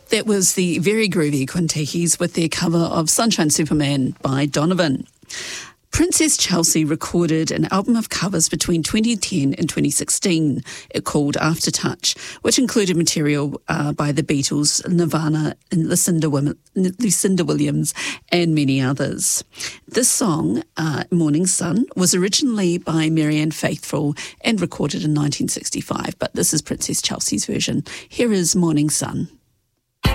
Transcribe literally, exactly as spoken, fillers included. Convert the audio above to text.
That was the very groovy Quintihis with their cover of Sunshine Superman by Donovan. Princess Chelsea recorded an album of covers between twenty ten and twenty sixteen, it called Aftertouch, which included material uh, by the Beatles, Nirvana, and Lucinda, Wim- Lucinda Williams, and many others. This song, uh, Morning Sun, was originally by Marianne Faithfull and recorded in nineteen sixty-five, but this is Princess Chelsea's version. Here is Morning Sun.